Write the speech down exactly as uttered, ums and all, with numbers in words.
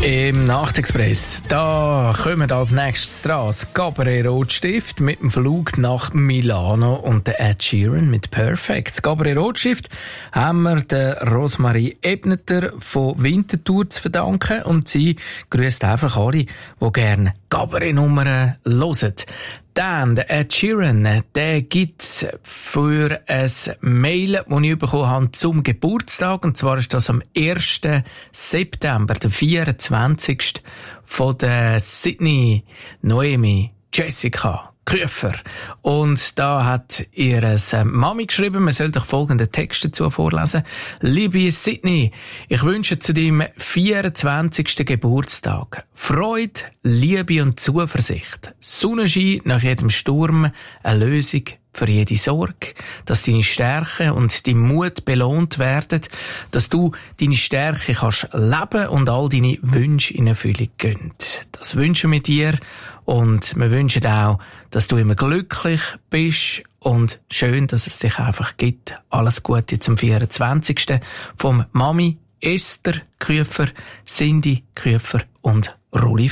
Im Nachtexpress, da kommen als nächstes dran das Cabaret Rotstift mit dem Flug nach Milano und der Ed Sheeran mit Perfect. Das Cabaret Rotstift haben wir der Rosmarie Ebneter von Winterthur zu verdanken und sie grüßt einfach alle, die gerne Cabaret-Nummern hören. Dann, der Ed Sheeran, der gibt's für ein Mail, das ich bekommen habe zum Geburtstag. Und zwar ist das am ersten September, der vierundzwanzigste von der Sydney Noemi Jessica Küfer. Und da hat ihre Mami geschrieben, man soll doch folgenden Text dazu vorlesen. Liebe Sydney, ich wünsche zu deinem vierundzwanzigsten Geburtstag Freude, Liebe und Zuversicht, Sonnenschein nach jedem Sturm, eine Lösung für jede Sorge, dass deine Stärke und dein Mut belohnt werden, dass du deine Stärke kannst leben und all deine Wünsche in Erfüllung gehen. Das wünschen wir dir und wir wünschen auch, dass du immer glücklich bist und schön, dass es dich einfach gibt. Alles Gute zum vierundzwanzigsten vom Mami Esther Küfer, Cindy Küfer und Ruli